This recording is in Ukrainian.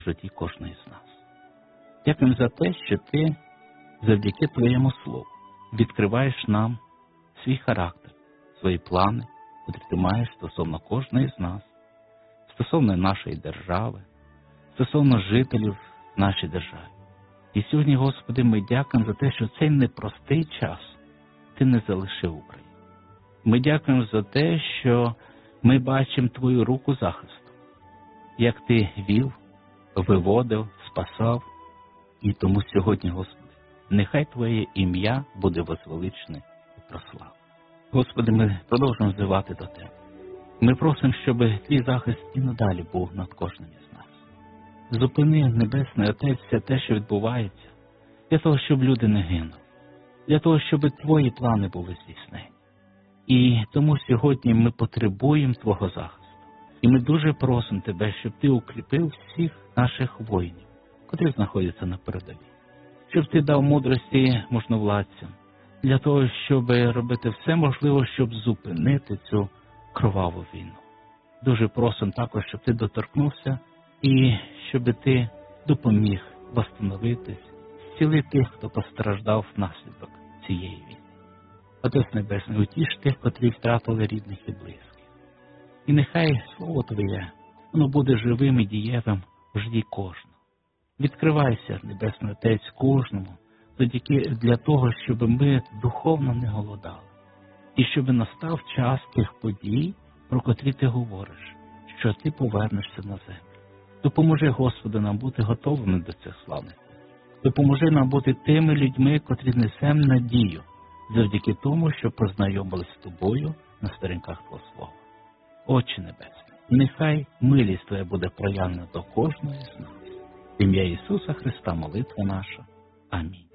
в житті кожної з нас. Дякуємо за те, що Ти завдяки Твоєму Слову відкриваєш нам свій характер, свої плани, які Ти маєш стосовно кожної з нас, стосовно нашої держави, стосовно жителів нашої держави. І сьогодні, Господи, ми дякуємо за те, що цей непростий час Ти не залишив Україну. Ми дякуємо за те, що ми бачимо Твою руку захисту, як Ти вів, виводив, спасав. І тому сьогодні, Господи, нехай Твоє ім'я буде возвеличене і прославлене. Господи, ми продовжуємо взивати до Тебе. Ми просимо, щоб Твій захист і надалі був над кожним із нас. Зупини, Небесний Отець, все те, що відбувається, для того, щоб люди не гинули, для того, щоб Твої плани були здійснені. І тому сьогодні ми потребуємо Твого захисту. І ми дуже просимо Тебе, щоб Ти укріпив всіх наших воїнів, котрі знаходяться на передовій. Щоб Ти дав мудрості можновладцям, для того, щоб робити все можливе, щоб зупинити цю кроваву війну. Дуже просимо також, щоб Ти доторкнувся і щоб Ти допоміг восстановитись, зцілити тих, хто постраждав внаслідок цієї війни. Отець Небесний, утіш тих, котрі втратили рідних і близьких. І нехай Слово Твоє, воно буде живим і дієвим в житті кожного. Відкривайся, Небесний Отець, кожному, для того, щоб ми духовно не голодали. І щоб настав час тих подій, про котрі Ти говориш, що Ти повернешся на землю. Допоможи, Господи, нам бути готовими до цих славних. Допоможи нам бути тими людьми, котрі несемо надію, завдяки тому, що познайомились з Тобою на сторінках Твого Слова. Отче Небесний, нехай милість Твоя буде проявлена до кожної з нас. В ім'я Ісуса Христа молитва наша. Амінь.